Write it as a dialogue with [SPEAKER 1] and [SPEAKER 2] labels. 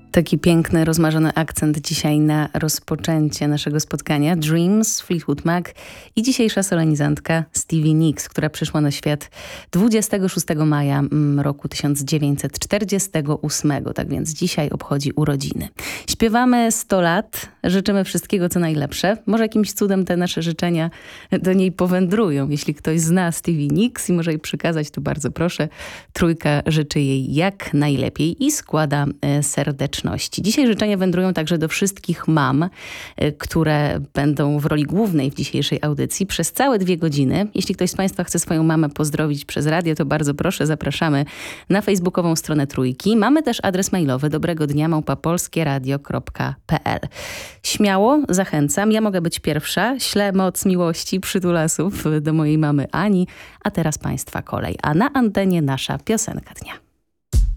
[SPEAKER 1] Taki piękny, rozmarzony akcent dzisiaj na rozpoczęcie naszego spotkania. Dreams, Fleetwood Mac i dzisiejsza solenizantka Stevie Nicks, która przyszła na świat 26 maja roku 1948. Tak więc dzisiaj obchodzi urodziny. Śpiewamy 100 lat, życzymy wszystkiego co najlepsze. Może jakimś cudem te nasze życzenia do niej powędrują. Jeśli ktoś zna Stevie Nicks i może jej przekazać, to bardzo proszę. Trójka życzy jej jak najlepiej i składa serdeczności. Dzisiaj życzenia wędrują także do wszystkich mam, które będą w roli głównej w dzisiejszej audycji przez całe 2 godziny. Jeśli ktoś z Państwa chce swoją mamę pozdrowić przez radio, to bardzo proszę, zapraszamy na facebookową stronę Trójki. Mamy też adres mailowy dobregodnia@polskieradio.pl. Śmiało zachęcam, ja mogę być pierwsza. Ślę moc miłości, przytulasów do mojej mamy Ani, a teraz Państwa kolej. A na antenie nasza piosenka dnia.